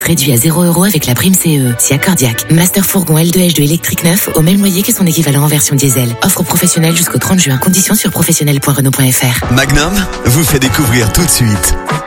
Réduit à 0 € avec la prime CE. SIA Cardiac. Master Fourgon L2H2 électrique neuf au même loyer que son équivalent en version diesel. Offre professionnelle jusqu'au 30 juin. Conditions sur professionnel.renault.fr. Magnum vous fait découvrir tout de suite